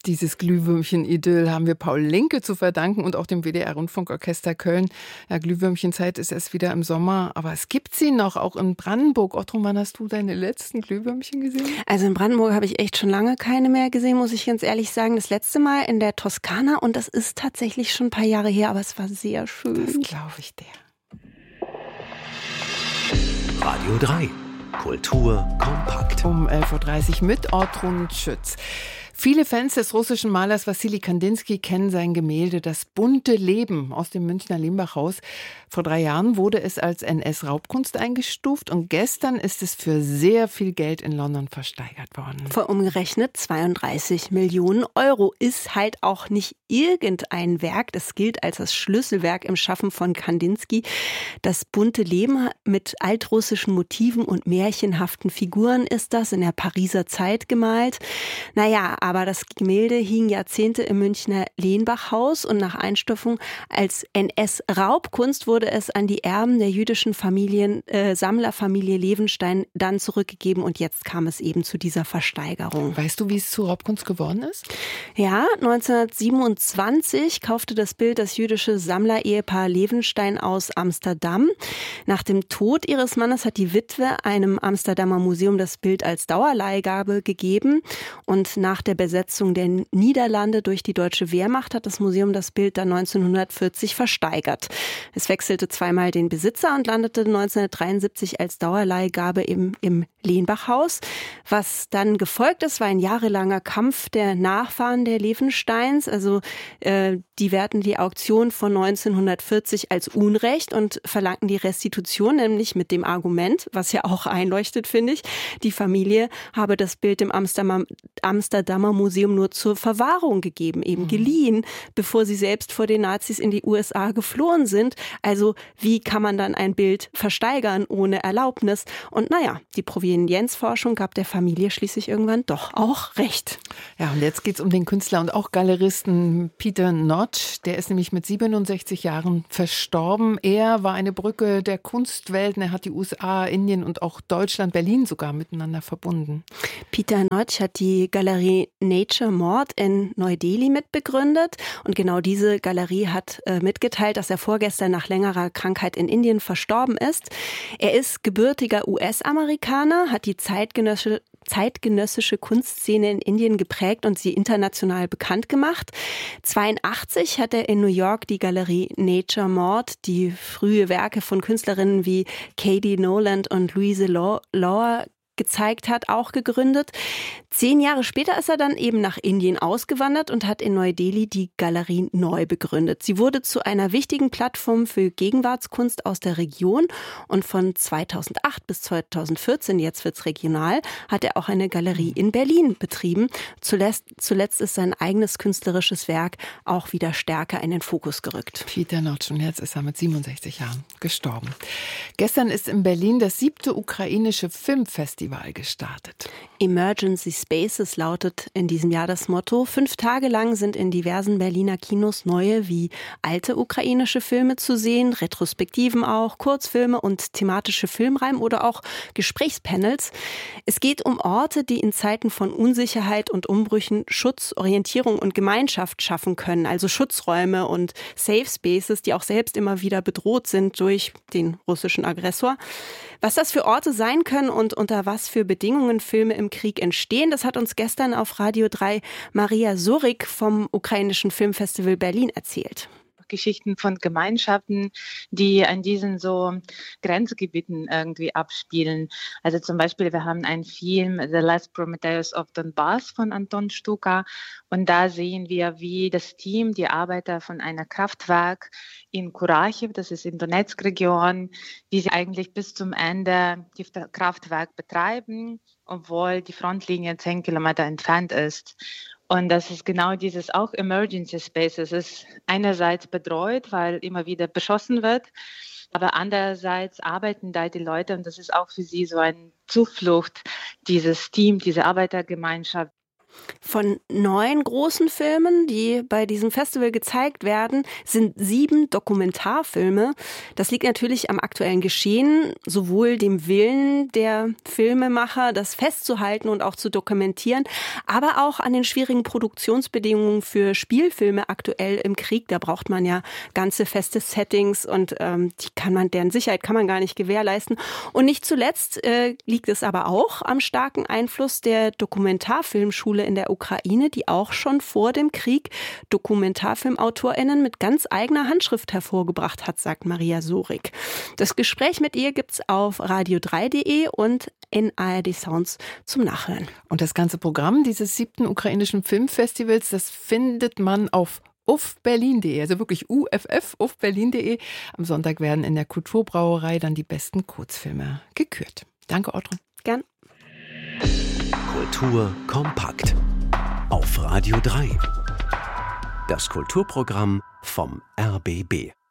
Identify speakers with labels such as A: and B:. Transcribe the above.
A: Dieses Glühwürmchen-Idyll haben wir Paul Linke zu verdanken und auch dem WDR-Rundfunkorchester Köln. Ja, Glühwürmchenzeit ist erst wieder im Sommer, aber es gibt sie noch, auch in Brandenburg. Ottrum, wann hast du deine letzten Glühwürmchen gesehen?
B: Also in Brandenburg habe ich echt schon lange keine mehr gesehen, muss ich ganz ehrlich sagen. Das letzte Mal in der Toskana und das ist tatsächlich schon ein paar Jahre her, aber es war sehr schön.
A: Das glaube ich dir.
C: Radio 3. Kultur kompakt.
A: Um 11.30 Uhr mit Ortrun Schütz. Viele Fans des russischen Malers Wassili Kandinsky kennen sein Gemälde Das bunte Leben aus dem Münchner Limbach-Haus. Vor 3 Jahren wurde es als NS-Raubkunst eingestuft und gestern ist es für sehr viel Geld in London versteigert worden.
B: Für umgerechnet 32 Millionen Euro ist halt auch nicht irgendein Werk. Das gilt als das Schlüsselwerk im Schaffen von Kandinsky. Das bunte Leben mit altrussischen Motiven und märchenhaften Figuren ist das in der Pariser Zeit gemalt. Naja, aber das Gemälde hing Jahrzehnte im Münchner Lenbach-Haus und nach Einstufung als NS-Raubkunst wurde es an die Erben der jüdischen Sammlerfamilie Levenstein dann zurückgegeben und jetzt kam es eben zu dieser Versteigerung.
A: Weißt du, wie es zu Raubkunst geworden ist?
B: Ja, 1927 kaufte das Bild das jüdische Sammlerehepaar Levenstein aus Amsterdam. Nach dem Tod ihres Mannes hat die Witwe einem Amsterdamer Museum das Bild als Dauerleihgabe gegeben und nach der Besetzung der Niederlande durch die deutsche Wehrmacht hat das Museum das Bild dann 1940 versteigert. Es wechselte zweimal den Besitzer und landete 1973 als Dauerleihgabe im Lenbach-Haus. Was dann gefolgt ist, war ein jahrelanger Kampf der Nachfahren der Levensteins. Also die werten die Auktion von 1940 als Unrecht und verlangten die Restitution, nämlich mit dem Argument, was ja auch einleuchtet, finde ich, die Familie habe das Bild im Amsterdamer Museum nur zur Verwahrung gegeben, eben geliehen, bevor sie selbst vor den Nazis in die USA geflohen sind. Also wie kann man dann ein Bild versteigern ohne Erlaubnis? Und naja, die Provenienzforschung gab der Familie schließlich irgendwann doch auch recht.
A: Ja, und jetzt geht's um den Künstler und auch Galeristen Peter Notch. Der ist nämlich mit 67 Jahren verstorben. Er war eine Brücke der Kunstwelten. Er hat die USA, Indien und auch Deutschland, Berlin sogar miteinander verbunden.
B: Peter Notch hat die Galerie Nature Mort in Neu-Delhi mitbegründet. Und genau diese Galerie hat mitgeteilt, dass er vorgestern nach längerer Krankheit in Indien verstorben ist. Er ist gebürtiger US-Amerikaner, hat die zeitgenössische Kunstszene in Indien geprägt und sie international bekannt gemacht. 1982 hat er in New York die Galerie Nature Mort, die frühe Werke von Künstlerinnen wie Katie Noland und Louise Lohr gezeigt hat, auch gegründet. 10 Jahre später ist er dann eben nach Indien ausgewandert und hat in Neu-Delhi die Galerie neu begründet. Sie wurde zu einer wichtigen Plattform für Gegenwartskunst aus der Region und von 2008 bis 2014, jetzt wird's regional, hat er auch eine Galerie in Berlin betrieben. Zuletzt ist sein eigenes künstlerisches Werk auch wieder stärker in den Fokus gerückt.
A: Peter Notch, und jetzt ist er mit 67 Jahren gestorben. Gestern ist in Berlin das 7. ukrainische Filmfestival gestartet.
B: Emergency Spaces lautet in diesem Jahr das Motto. 5 Tage lang sind in diversen Berliner Kinos neue wie alte ukrainische Filme zu sehen, Retrospektiven auch, Kurzfilme und thematische Filmreihen oder auch Gesprächspanels. Es geht um Orte, die in Zeiten von Unsicherheit und Umbrüchen Schutz, Orientierung und Gemeinschaft schaffen können. Also Schutzräume und Safe Spaces, die auch selbst immer wieder bedroht sind durch den russischen Aggressor. Was das für Orte sein können und unter was für Bedingungen Filme im Krieg entstehen, das hat uns gestern auf Radio 3 Maria Surik vom ukrainischen Filmfestival Berlin erzählt.
D: Geschichten von Gemeinschaften, die an diesen so Grenzgebieten irgendwie abspielen. Also zum Beispiel, wir haben einen Film, The Last Prometheus of Donbass von Anton Stuka, und da sehen wir, wie das Team, die Arbeiter von einer Kraftwerk in Kurachiv, das ist in Donetsk-Region, wie sie eigentlich bis zum Ende das Kraftwerk betreiben, obwohl die Frontlinie 10 Kilometer entfernt ist. Und das ist genau dieses auch Emergency Space. Es ist einerseits bedroht, weil immer wieder beschossen wird, aber andererseits arbeiten da die Leute und das ist auch für sie so eine Zuflucht, dieses Team, diese Arbeitergemeinschaft.
B: Von 9 großen Filmen, die bei diesem Festival gezeigt werden, sind 7 Dokumentarfilme. Das liegt natürlich am aktuellen Geschehen, sowohl dem Willen der Filmemacher, das festzuhalten und auch zu dokumentieren, aber auch an den schwierigen Produktionsbedingungen für Spielfilme aktuell im Krieg. Da braucht man ja ganze feste Settings und deren Sicherheit kann man gar nicht gewährleisten. Und nicht zuletzt liegt es aber auch am starken Einfluss der Dokumentarfilmschule in der Ukraine, die auch schon vor dem Krieg DokumentarfilmautorInnen mit ganz eigener Handschrift hervorgebracht hat, sagt Maria Sorik. Das Gespräch mit ihr gibt's auf radio3.de und in ARD Sounds zum Nachhören.
A: Und das ganze Programm dieses 7. ukrainischen Filmfestivals, das findet man auf uffberlin.de, also wirklich uffberlin.de. Am Sonntag werden in der Kulturbrauerei dann die besten Kurzfilme gekürt. Danke, Otrun.
B: Gern.
C: Kultur kompakt. Auf Radio 3. Das Kulturprogramm vom RBB.